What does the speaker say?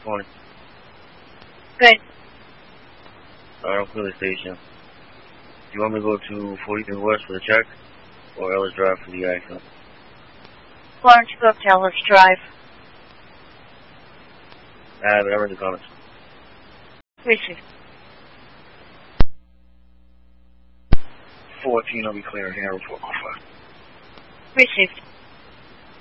Morning. Good. I'll clear the station. Do you want me to go to 43 West for the check, or Ellis Drive for the accident? Why don't you go up to Ellis Drive? I have it. I read the comments. Received. 14, I'll be clearing here. 415. Received.